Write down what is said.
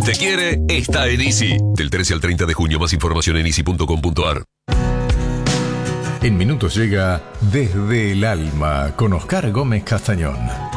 te quiere, está en Easy. Del 13 al 30 de junio, más información en easy.com.ar. En minutos llega Desde el Alma con Oscar Gómez Castañón.